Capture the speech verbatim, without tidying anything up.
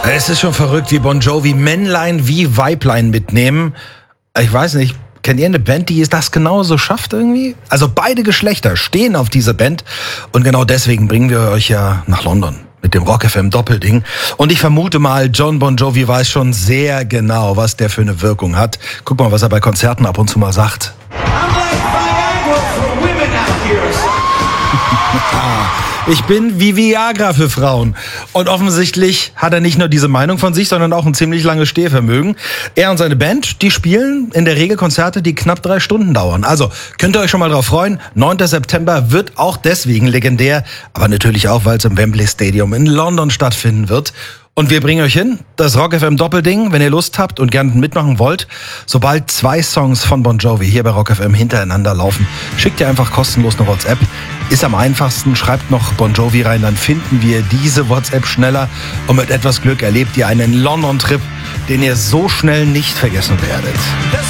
Es ist schon verrückt, wie Bon Jovi Männlein wie Weiblein mitnehmen. Ich weiß nicht, kennt ihr eine Band, die das genauso schafft irgendwie? Also beide Geschlechter stehen auf dieser Band und genau deswegen bringen wir euch ja nach London mit dem Rock F M Doppelding. Und ich vermute mal, John Bon Jovi weiß schon sehr genau, was der für eine Wirkung hat. Guck mal, was er bei Konzerten ab und zu mal sagt. Ich bin wie Viagra für Frauen. Und offensichtlich hat er nicht nur diese Meinung von sich, sondern auch ein ziemlich langes Stehvermögen. Er und seine Band, die spielen in der Regel Konzerte, die knapp drei Stunden dauern. Also könnt ihr euch schon mal drauf freuen. neunter September wird auch deswegen legendär, aber natürlich auch, weil es im Wembley Stadium in London stattfinden wird. Und wir bringen euch hin, das Rock F M Doppelding, wenn ihr Lust habt und gerne mitmachen wollt. Sobald zwei Songs von Bon Jovi hier bei Rock F M hintereinander laufen, schickt ihr einfach kostenlos eine WhatsApp. Ist am einfachsten, schreibt noch Bon Jovi rein, dann finden wir diese WhatsApp schneller. Und mit etwas Glück erlebt ihr einen London-Trip, den ihr so schnell nicht vergessen werdet.